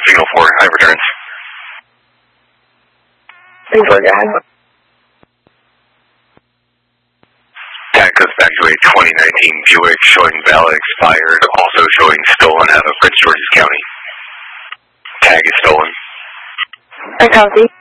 signal 4, I have returns. Signal 4, go ahead. Tag goes back to a 2019 Buick showing valid expired, also showing stolen out of Prince George's County. Tag is stolen. I copy.